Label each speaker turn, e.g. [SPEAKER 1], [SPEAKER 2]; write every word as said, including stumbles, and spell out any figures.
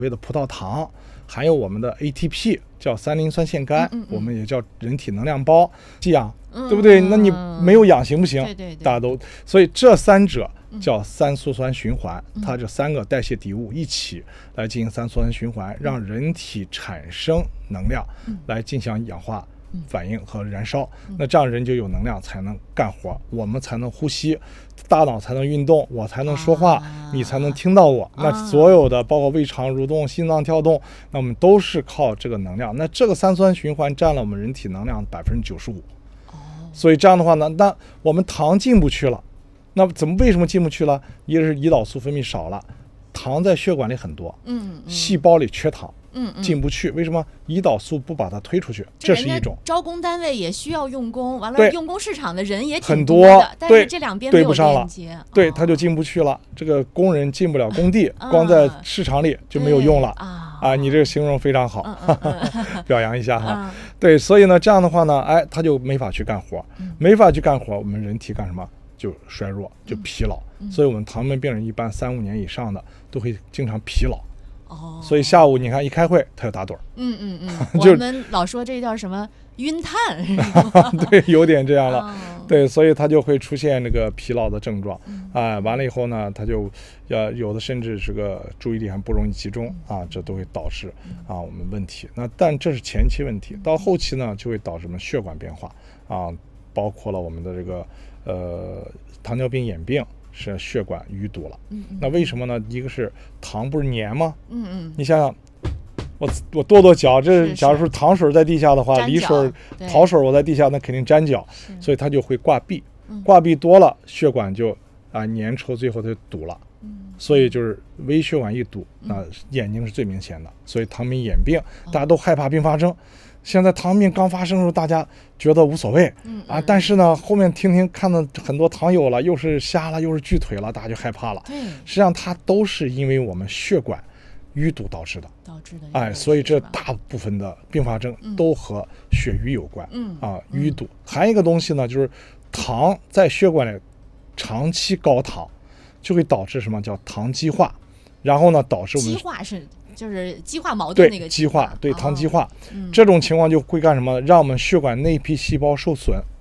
[SPEAKER 1] 谓的葡萄糖，还有我们的 A T P 叫三磷酸腺苷，
[SPEAKER 2] 嗯嗯嗯
[SPEAKER 1] 我们也叫人体能量包，这样、
[SPEAKER 2] 嗯、
[SPEAKER 1] 对不对？那你没有氧行不行？
[SPEAKER 2] 对对对，
[SPEAKER 1] 大家都，所以这三者叫三羧酸循环，嗯、它这三个代谢底物一起来进行三羧酸循环，让人体产生能量，
[SPEAKER 2] 嗯、来
[SPEAKER 1] 进行氧化反应和燃烧，嗯、那这样人就有能量才能干活，我们才能呼吸，大脑才能运动，我才能说话，啊、你才能听到我。啊、那所有的包括胃肠蠕动、心脏跳动，那我们都是靠这个能量。那这个三酸循环占了我们人体能量百分之九十五。所以这样的话呢，那我们糖进不去了，那怎么为什么进不去了？一个是胰岛素分泌少了，糖在血管里很多，
[SPEAKER 2] 嗯，嗯
[SPEAKER 1] 细胞里缺糖。
[SPEAKER 2] 嗯嗯，
[SPEAKER 1] 进不去，为什么？胰岛素不把它推出去，这是一种。
[SPEAKER 2] 招工单位也需要用工，完了用工市场的人也挺
[SPEAKER 1] 很
[SPEAKER 2] 多的，但是这两边
[SPEAKER 1] 对不上了，对，
[SPEAKER 2] 哦、
[SPEAKER 1] 他就进不去了。这个工人进不了工地，啊、光在市场里就没有用了
[SPEAKER 2] 啊！
[SPEAKER 1] 啊，你这个形容非常好，
[SPEAKER 2] 嗯嗯嗯、
[SPEAKER 1] 表扬一下哈。
[SPEAKER 2] 啊、
[SPEAKER 1] 对，所以呢，这样的话呢，哎，他就没法去干活，
[SPEAKER 2] 嗯、
[SPEAKER 1] 没法去干活，我们人体干什么？就衰弱，就疲劳。
[SPEAKER 2] 嗯、
[SPEAKER 1] 所以我们糖尿病病人一般三五年以上的都会经常疲劳。
[SPEAKER 2] 哦，
[SPEAKER 1] 所以下午你看一开会他就打盹儿，
[SPEAKER 2] 嗯嗯嗯，我们老说这叫什么晕碳，
[SPEAKER 1] 对，有点这样了，
[SPEAKER 2] 哦、
[SPEAKER 1] 对，所以他就会出现这个疲劳的症状，
[SPEAKER 2] 嗯、
[SPEAKER 1] 啊，完了以后呢，他就呃有的甚至这个注意力还不容易集中啊，这都会导致啊我们问题。那但这是前期问题，到后期呢就会导致什么血管变化啊，包括了我们的这个呃糖尿病眼病。是血管淤堵了，
[SPEAKER 2] 嗯嗯，
[SPEAKER 1] 那为什么呢？一个是糖不是粘吗？
[SPEAKER 2] 嗯嗯，
[SPEAKER 1] 你想想，我我跺跺脚，这假如说糖水在地下的话，梨水、桃水我在地下，那肯定粘脚，所以它就会挂壁，
[SPEAKER 2] 嗯、
[SPEAKER 1] 挂壁多了，血管就啊粘稠，最后它就堵了，
[SPEAKER 2] 嗯，
[SPEAKER 1] 所以就是微血管一堵，那、呃、眼睛是最明显的，所以糖尿病眼病大家都害怕并发症。现在糖尿病刚发生的时候，大家觉得无所谓，
[SPEAKER 2] 嗯
[SPEAKER 1] 啊，但是呢，后面听听看到很多糖友了，又是瞎了，又是锯腿了，大家就害怕了。
[SPEAKER 2] 对，
[SPEAKER 1] 实际上它都是因为我们血管淤堵导致的，
[SPEAKER 2] 导致的。
[SPEAKER 1] 哎，所以这大部分的并发症都和血瘀有关。
[SPEAKER 2] 嗯
[SPEAKER 1] 啊，淤堵。还有一个东西呢，就是糖在血管里长期高糖，就会导致什么叫糖基化，然后呢，导致我们
[SPEAKER 2] 激化是。就是激化矛盾那个
[SPEAKER 1] 激化，对糖基化，
[SPEAKER 2] 哦嗯、
[SPEAKER 1] 这种情况就会干什么？让我们血管内皮细胞受损，